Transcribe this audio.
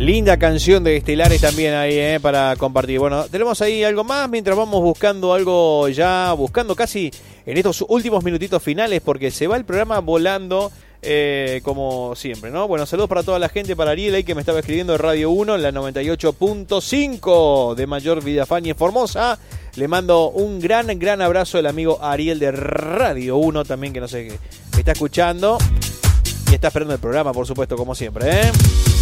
Linda canción de Estelares también ahí, para compartir. Bueno, tenemos ahí algo más mientras vamos buscando algo ya, buscando casi en estos últimos minutitos finales, porque se va el programa volando, como siempre, ¿no? Bueno, saludos para toda la gente, para Ariel ahí que me estaba escribiendo de Radio 1, en la 98.5 de Mayor Villafañe, Formosa. Le mando un gran abrazo al amigo Ariel de Radio 1 también, que no sé, que está escuchando y está esperando el programa, por supuesto, como siempre,